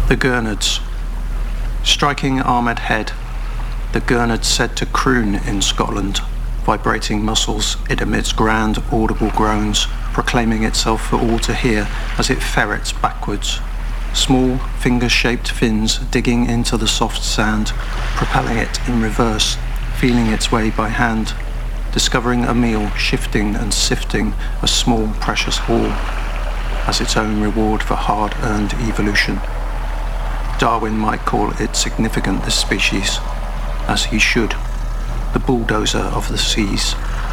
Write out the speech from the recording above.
The Gurnards. Striking armoured head, the Gurnard said to croon in Scotland. Vibrating muscles, it emits grand, audible groans, proclaiming itself for all to hear as it ferrets backwards. Small, finger-shaped fins digging into the soft sand, propelling it in reverse, feeling its way by hand, discovering a meal, shifting and sifting a small, precious haul as its own reward for hard-earned evolution. Darwin might call it significant, this species, as he should, the bulldozer of the seas.